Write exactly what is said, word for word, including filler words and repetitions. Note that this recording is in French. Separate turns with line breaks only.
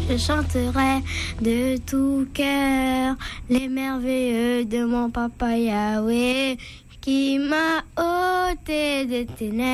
Je chanterai de tout cœur les merveilleux de mon papa Yahweh qui m'a ôté des ténèbres.